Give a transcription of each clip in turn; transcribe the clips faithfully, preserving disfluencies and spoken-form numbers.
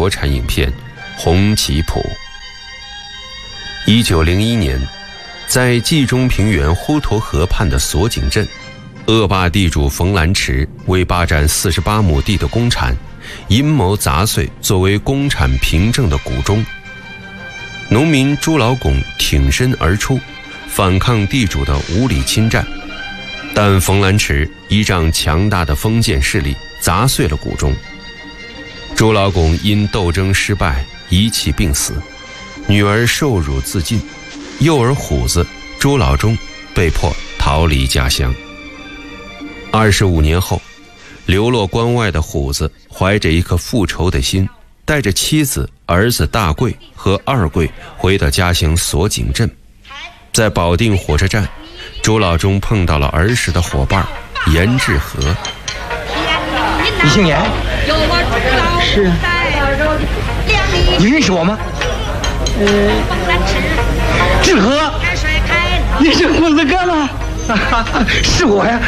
国产影片《红旗谱》。一九零一年，在冀中平原呼沱河畔的索井镇，恶霸地主冯兰池为霸占四十八亩地的公产，阴谋砸碎作为公产凭证的谷钟。农民朱老拱挺身而出，反抗地主的无理侵占，但冯兰池依仗强大的封建势力砸碎了谷钟。朱老拱因斗争失败一气病死，女儿受辱自尽，幼儿虎子朱老忠被迫逃离家乡。二十五年后，流落关外的虎子怀着一颗复仇的心，带着妻子、儿子大贵和二贵回到家乡索井镇。在保定火车站，朱老忠碰到了儿时的伙伴严志和。 你姓严？是啊。你认识我吗？呃，志和，你是虎子哥吗？是我呀。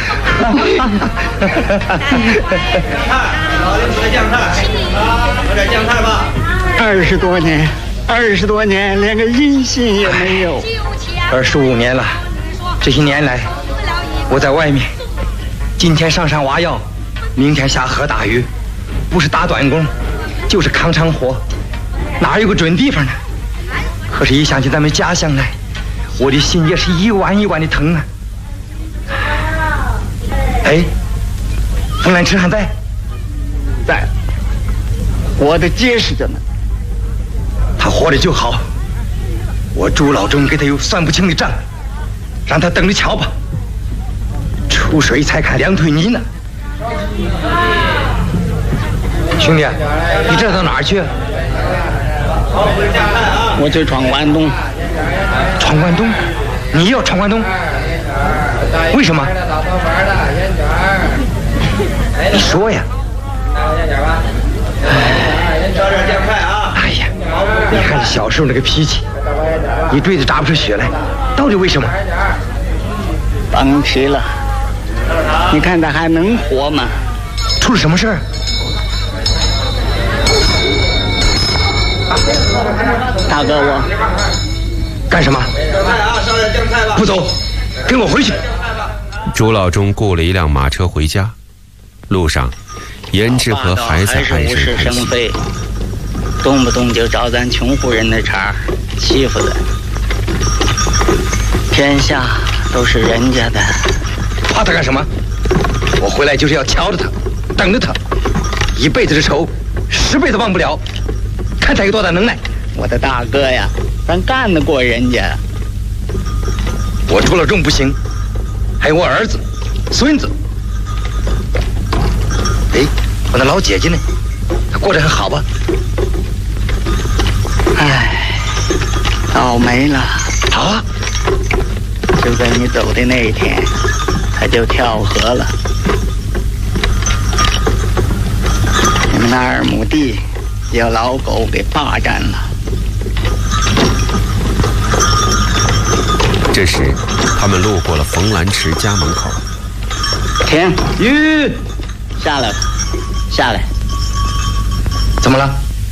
老林煮的酱菜，有点酱菜吧。 二十多年，二十多年，连个音信也没有。 二十五年了，这些年来，我在外面，今天上山挖药，明天下河打鱼，不是打短工，就是扛长活，哪有个准地方呢？可是，一想起咱们家乡来，我的心也是一弯一弯的疼啊。哎，冯兰池还在？ 在，活得结实着呢。 他活着就好。我朱老忠给他有算不清的账，让他等着瞧吧。出水才看两腿泥呢。兄弟，你这到哪儿去？ 我去闯关东。 闯关东？你要闯关东？为什么？你说呀。哎呀，你看这小时候那个脾气，一锥子扎不出血来，到底为什么？ 甭提了，你看他还能活吗？ 出了什么事儿？ 大哥，我干什么？不走，跟我回去。 朱老忠雇了一辆马车回家，路上，严志和还在唉声叹气， 动不动就找咱穷户人的茬，欺负咱。天下都是人家的， 怕他干什么？我回来就是要瞧着他，等着他，一辈子的仇，十辈子忘不了。看他有多大能耐。 我的大哥呀，咱干得过人家。 我朱老忠不行，还有我儿子、孙子。哎，我那老姐姐呢？她过得很好吧？ 唉，倒霉了。 啊！ 就在你走的那一天，她就跳河了。你们那二亩地叫老狗给霸占了。 这时，他们路过了冯兰池家门口。 停！吁，下来，下来。 怎么了？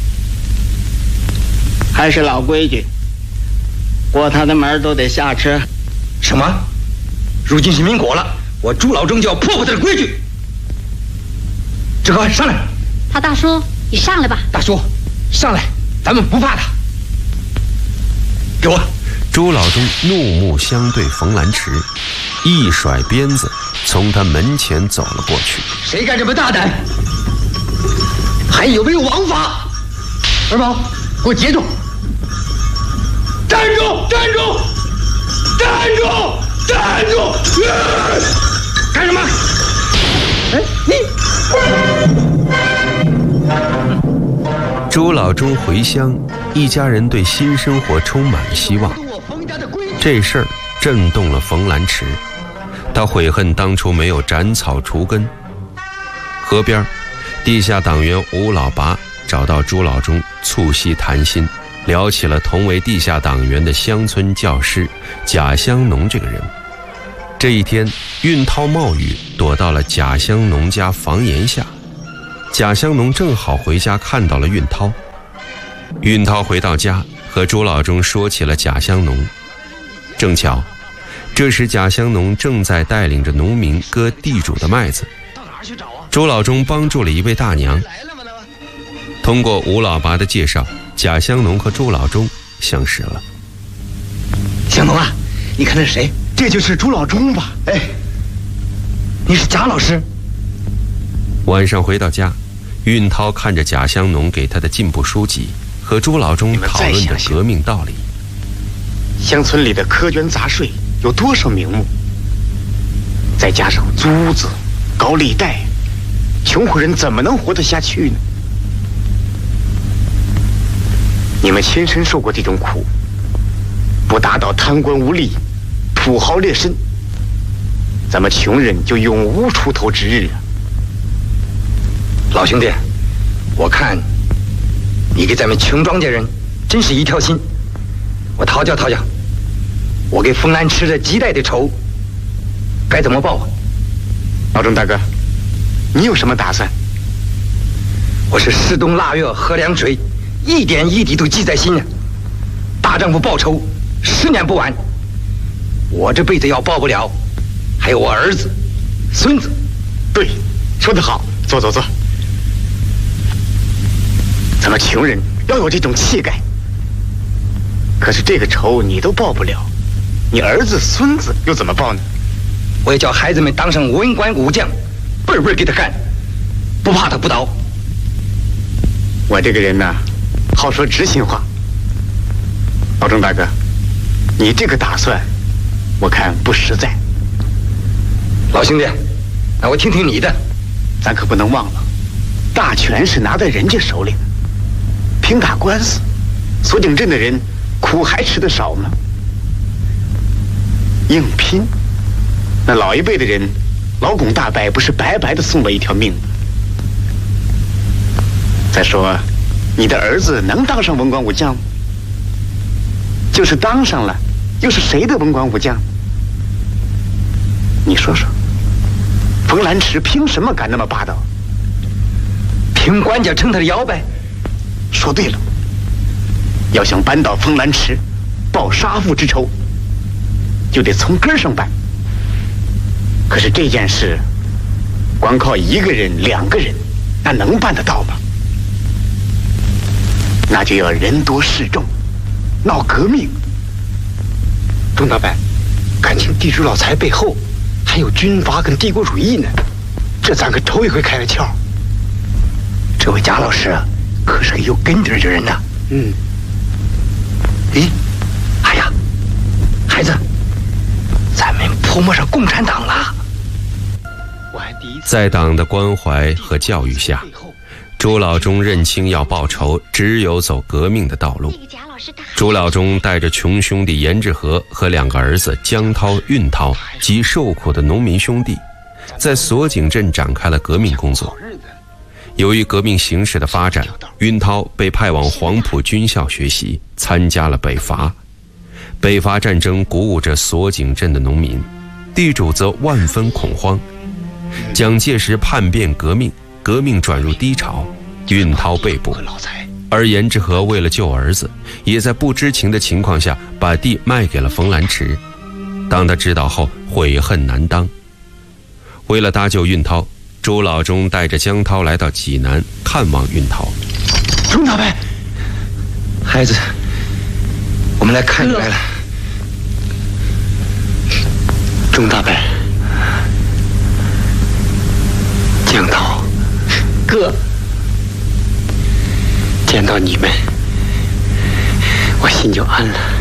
还是老规矩，过他的门都得下车。 什么？如今是民国了，我朱老忠就要破坏他的规矩。志和，上来。 他大叔，你上来吧。 大叔，上来，咱们不怕他。给我。 朱老忠怒目相对冯兰池，一甩鞭子从他门前走了过去。 谁敢这么大胆？还有没有王法？二宝，给我截住！站住！站住！站住！站住！呃、干什么？哎， 你！朱老忠回乡，一家人对新生活充满了希望。这事儿震动了冯兰池，他悔恨当初没有斩草除根。河边，地下党员吴老拔找到朱老忠，促膝谈心，聊起了同为地下党员的乡村教师贾香农这个人。这一天，运涛冒雨躲到了贾香农家房檐下，贾香农正好回家看到了运涛， 运涛回到家，和朱老忠说起了贾香农。正巧，这时贾香农正在带领着农民割地主的麦子。朱老忠帮助了一位大娘。通过吴老拔的介绍，贾香农和朱老忠相识了。 香农啊，你看这是谁？这就是朱老忠吧？哎，你是贾老师。 晚上回到家，运涛看着贾香农给他的进步书籍，和朱老忠讨论着革命道理。 乡村里的苛捐杂税有多少名目？再加上租子、高利贷，穷苦人怎么能活得下去呢？你们亲身受过这种苦，不打倒贪官污吏、土豪劣绅，咱们穷人就永无出头之日啊！ 老兄弟，我看你给咱们穷庄稼人真是一条心。我讨教讨教，我给冯兰吃了几代的仇，该怎么报啊？ 老钟大哥，你有什么打算？ 我是十冬腊月喝凉水，一点一滴都记在心呢。大丈夫报仇，十年不晚。我这辈子要报不了，还有我儿子、孙子。 对，说得好。坐坐坐。咱们穷人要有这种气概。可是这个仇你都报不了，你儿子、孙子又怎么报呢？ 我也叫孩子们当上文官武将，辈儿辈儿给他干，不怕他不倒。 我这个人呢，好说执行话。老钟大哥，你这个打算，我看不实在。 老兄弟，那我听听你的。 咱可不能忘了，大权是拿在人家手里的，凭打官司，锁井镇的人苦还吃得少吗？硬拼，那老一辈的人，老巩大伯不是白白的送了一条命吗？再说，你的儿子能当上文官武将吗？就是当上了，又是谁的文官武将？你说说，冯兰池凭什么敢那么霸道？ 凭官家撑他的腰呗。 说对了，要想扳倒冯兰池，报杀父之仇，就得从根上办。可是这件事，光靠一个人、两个人，那能办得到吗？那就要人多势众，闹革命。 钟大伯，感情地主老财背后还有军阀跟帝国主义呢，这咱可头一回开了窍。这位贾老师啊，可是个有根底的人呐。嗯。咦，哎呀，孩子，咱们泼墨上共产党了。 在党的关怀和教育下，朱老忠认清要报仇，只有走革命的道路。朱老忠带着穷兄弟严志和和两个儿子江涛、运涛及受苦的农民兄弟，在锁井镇展开了革命工作。由于革命形势的发展，运涛被派往黄埔军校学习，参加了北伐。北伐战争鼓舞着锁井镇的农民，地主则万分恐慌。蒋介石叛变革命，革命转入低潮，运涛被捕，而严志和为了救儿子，也在不知情的情况下把地卖给了冯兰池。当他知道后，悔恨难当。为了搭救运涛，朱老忠带着江涛来到济南看望运涛。 钟大伯，孩子，我们来看你来了。钟大伯，江涛， 哥， 见到你们，我心就安了。